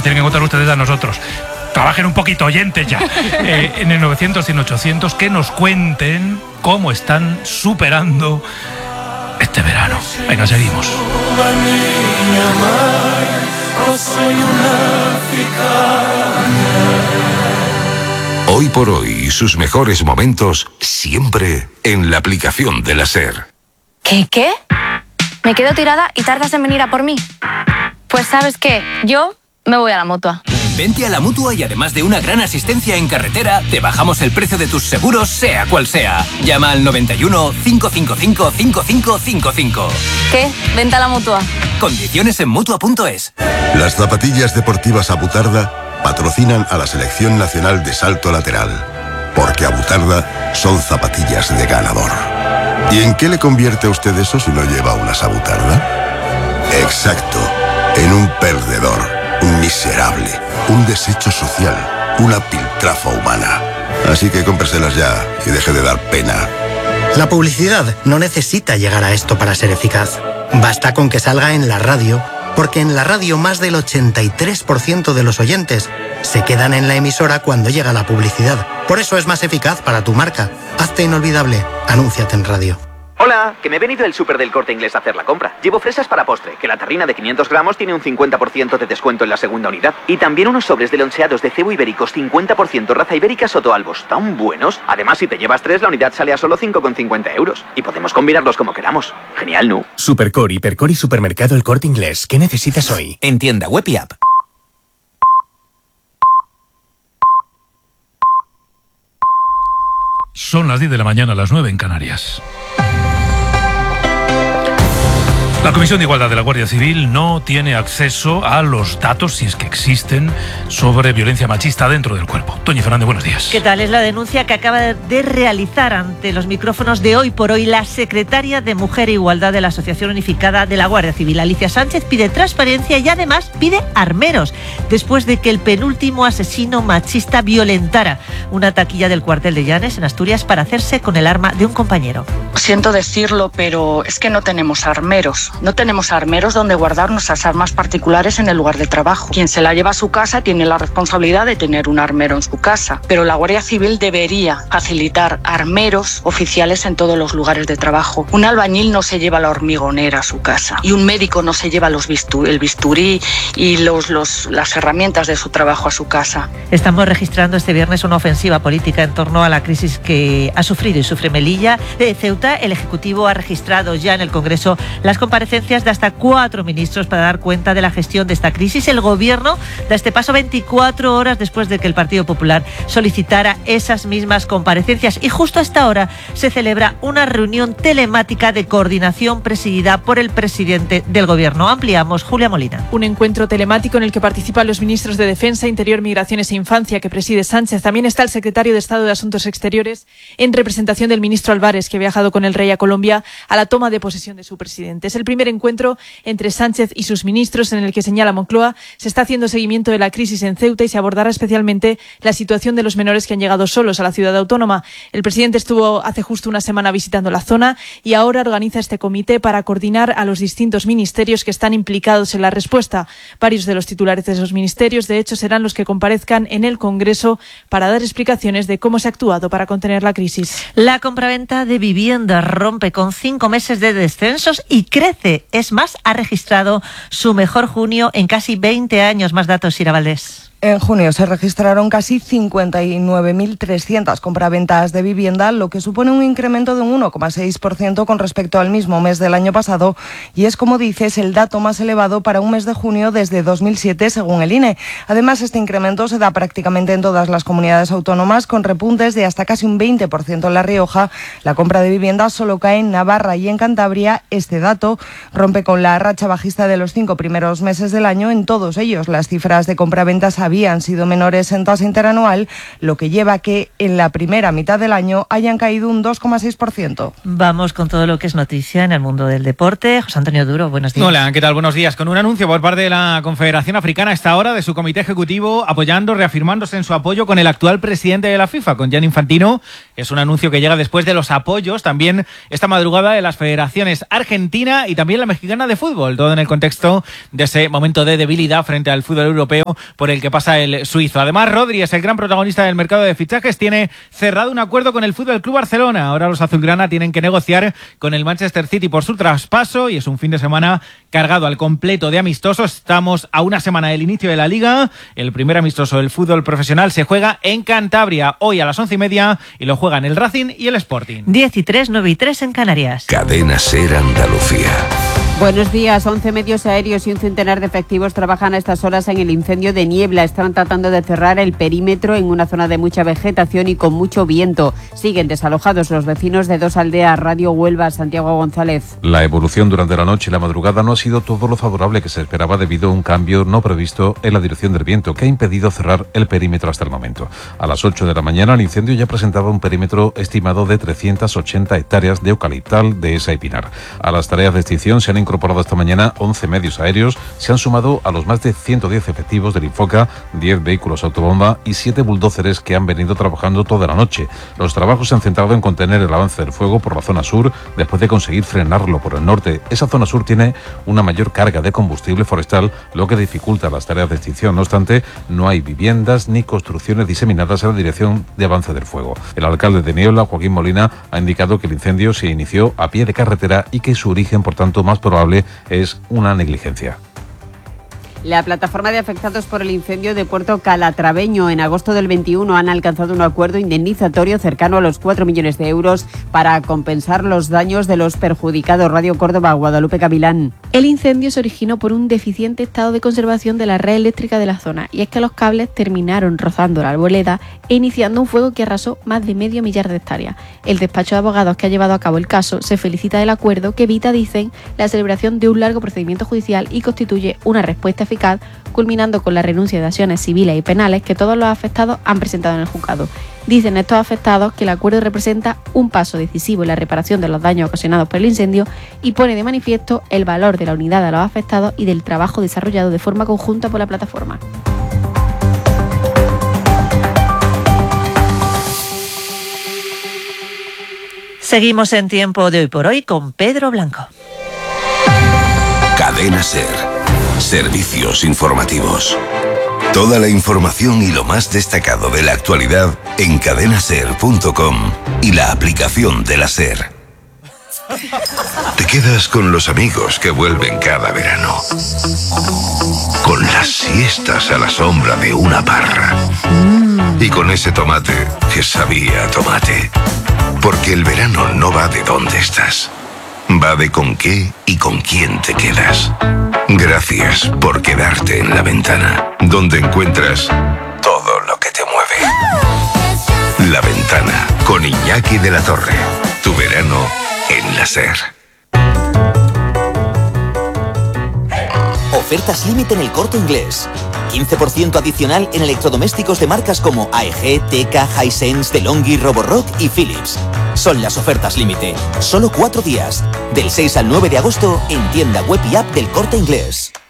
tienen que contar ustedes a nosotros. Trabajen un poquito, oyentes ya. En el 900-100-800, que nos cuenten cómo están superando este verano. Venga, seguimos. Hoy por hoy, sus mejores momentos siempre en la aplicación de la SER. ¿Qué? ¿Me quedo tirada y tardas en venir a por mí? Pues ¿sabes qué? Yo me voy a la Mutua. Vente a la Mutua y además de una gran asistencia en carretera, te bajamos el precio de tus seguros, sea cual sea. Llama al 91 555 5555. ¿Qué? Vente a la Mutua. Condiciones en Mutua.es. Las zapatillas deportivas Abutarda patrocinan a la Selección Nacional de Salto Lateral, porque Abutarda son zapatillas de ganador. ¿Y en qué le convierte a usted eso si no lleva unas Abutarda? Exacto, en un perdedor, un miserable, un desecho social, una piltrafa humana. Así que cómpreselas ya y deje de dar pena. La publicidad no necesita llegar a esto para ser eficaz. Basta con que salga en la radio, porque en la radio más del 83% de los oyentes se quedan en la emisora cuando llega la publicidad. Por eso es más eficaz para tu marca. Hazte inolvidable. Anúnciate en radio. Hola, que me he venido del súper del Corte Inglés a hacer la compra. Llevo fresas para postre, que la tarrina de 500 gramos tiene un 50% de descuento en la segunda unidad. Y también unos sobres de loncheados de cebo ibéricos 50% raza ibérica Sotoalbos, tan buenos. Además, si te llevas 3, la unidad sale a solo 5,50 €. Y podemos combinarlos como queramos. Genial, ¿no? Supercor, Hipercor y Supermercado El Corte Inglés. ¿Qué necesitas hoy? En tienda web y app. Son las 10 de la mañana, las 9 en Canarias. La Comisión de Igualdad de la Guardia Civil no tiene acceso a los datos, si es que existen, sobre violencia machista dentro del cuerpo. Toñi Fernández, buenos días. ¿Qué tal? Es la denuncia que acaba de realizar ante los micrófonos de Hoy por Hoy la secretaria de Mujer e Igualdad de la Asociación Unificada de la Guardia Civil. Alicia Sánchez pide transparencia y además pide armeros, después de que el penúltimo asesino machista violentara una taquilla del cuartel de Llanes, en Asturias, para hacerse con el arma de un compañero. Siento decirlo, pero es que no tenemos armeros. No tenemos armeros donde guardar nuestras armas particulares en el lugar de trabajo. Quien se la lleva a su casa tiene la responsabilidad de tener un armero en su casa, pero la Guardia Civil debería facilitar armeros oficiales en todos los lugares de trabajo. Un albañil no se lleva la hormigonera a su casa y un médico no se lleva el bisturí y las herramientas de su trabajo a su casa. Estamos registrando este viernes una ofensiva política en torno a la crisis que ha sufrido y sufre Melilla. De Ceuta, el Ejecutivo ha registrado ya en el Congreso las comparecencias de hasta 4 ministros para dar cuenta de la gestión de esta crisis. El Gobierno da este paso 24 horas después de que el Partido Popular solicitara esas mismas comparecencias. Y justo a esta hora se celebra una reunión telemática de coordinación presidida por el presidente del Gobierno. Ampliamos, Julia Molina. Un encuentro telemático en el que participan los ministros de Defensa, Interior, Migraciones e Infancia, que preside Sánchez. También está el secretario de Estado de Asuntos Exteriores, en representación del ministro Álvarez, que ha viajado con el rey a Colombia a la toma de posesión de su presidente. Es el primer encuentro entre Sánchez y sus ministros, en el que, señala Moncloa, se está haciendo seguimiento de la crisis en Ceuta y se abordará especialmente la situación de los menores que han llegado solos a la ciudad autónoma. El presidente estuvo hace justo una semana visitando la zona y ahora organiza este comité para coordinar a los distintos ministerios que están implicados en la respuesta. Varios de los titulares de esos ministerios, de hecho, serán los que comparezcan en el Congreso para dar explicaciones de cómo se ha actuado para contener la crisis. La compraventa de vivienda rompe con 5 meses de descensos y crece. Es más, ha registrado su mejor junio en casi 20 años. Más datos, Sira Valdés. En junio se registraron casi 59.300 compraventas de vivienda, lo que supone un incremento de un 1,6% con respecto al mismo mes del año pasado, y es, como dices, el dato más elevado para un mes de junio desde 2007, según el INE. Además, este incremento se da prácticamente en todas las comunidades autónomas, con repuntes de hasta casi un 20% en La Rioja. La compra de vivienda solo cae en Navarra y en Cantabria. Este dato rompe con la racha bajista de los 5 primeros meses del año. En todos ellos, las cifras de compraventas abiertas habían sido menores en tasa interanual, lo que lleva a que en la primera mitad del año hayan caído un 2,6%. Vamos con todo lo que es noticia en el mundo del deporte. José Antonio Duro, buenos días. Hola, ¿qué tal? Buenos días. Con un anuncio por parte de la Confederación Africana a esta hora de su comité ejecutivo reafirmándose en su apoyo con el actual presidente de la FIFA, con Gianni Infantino. Es un anuncio que llega después de los apoyos también esta madrugada de las federaciones argentina y también la mexicana de fútbol, todo en el contexto de ese momento de debilidad frente al fútbol europeo por el que pasa el suizo. Además, Rodri es el gran protagonista del mercado de fichajes, tiene cerrado un acuerdo con el Fútbol Club Barcelona. Ahora los azulgrana tienen que negociar con el Manchester City por su traspaso y es un fin de semana cargado al completo de amistosos. Estamos a una semana del inicio de la Liga. El primer amistoso del fútbol profesional se juega en Cantabria hoy a las 11:30 y lo juegan el Racing y el Sporting. 10:03, 9:03 en Canarias. Cadena SER Andalucía. Buenos días. 11 medios aéreos y un centenar de efectivos trabajan a estas horas en el incendio de Niebla. Están tratando de cerrar el perímetro en una zona de mucha vegetación y con mucho viento. Siguen desalojados los vecinos de dos aldeas. Radio Huelva, Santiago González. La evolución durante la noche y la madrugada no ha sido todo lo favorable que se esperaba debido a un cambio no previsto en la dirección del viento que ha impedido cerrar el perímetro hasta el momento. A las 8 de la mañana el incendio ya presentaba un perímetro estimado de 380 hectáreas de eucaliptal, dehesa y pinar. A las tareas de extinción se han incorporado esta mañana 11 medios aéreos, se han sumado a los más de 110 efectivos del Infoca, 10 vehículos autobomba y 7 bulldóceres que han venido trabajando toda la noche. Los trabajos se han centrado en contener el avance del fuego por la zona sur después de conseguir frenarlo por el norte. Esa zona sur tiene una mayor carga de combustible forestal, lo que dificulta las tareas de extinción. No obstante, no hay viviendas ni construcciones diseminadas en la dirección de avance del fuego. El alcalde de Niebla, Joaquín Molina, ha indicado que el incendio se inició a pie de carretera y que su origen, por tanto, más probable es una negligencia. La plataforma de afectados por el incendio de Puerto Calatraveño en agosto del 21 han alcanzado un acuerdo indemnizatorio cercano a los 4 millones de euros para compensar los daños de los perjudicados. Radio Córdoba, Guadalupe Gavilán. El incendio se originó por un deficiente estado de conservación de la red eléctrica de la zona y es que los cables terminaron rozando la arboleda e iniciando un fuego que arrasó más de medio millar de hectáreas. El despacho de abogados que ha llevado a cabo el caso se felicita del acuerdo que evita, dicen, la celebración de un largo procedimiento judicial y constituye una respuesta eficaz, culminando con la renuncia de acciones civiles y penales que todos los afectados han presentado en el juzgado. Dicen estos afectados que el acuerdo representa un paso decisivo en la reparación de los daños ocasionados por el incendio y pone de manifiesto el valor de la unidad de los afectados y del trabajo desarrollado de forma conjunta por la plataforma. Seguimos en Tiempo de Hoy por Hoy con Pedro Blanco. Cadena SER. Servicios informativos. Toda la información y lo más destacado de la actualidad en cadenaser.com y la aplicación de la SER. Te quedas con los amigos que vuelven cada verano. Con las siestas a la sombra de una parra. Y con ese tomate que sabía a tomate. Porque el verano no va de dónde estás. Va de con qué y con quién te quedas. Gracias por quedarte en La Ventana, donde encuentras todo lo que te mueve. La Ventana, con Iñaki de la Torre. Tu verano en la SER. Ofertas límite en El Corte Inglés. 15% adicional en electrodomésticos de marcas como AEG, Teka, Hisense, DeLonghi, Roborock y Philips. Son las ofertas límite. Solo 4 días. Del 6 al 9 de agosto en tienda web y app del Corte Inglés.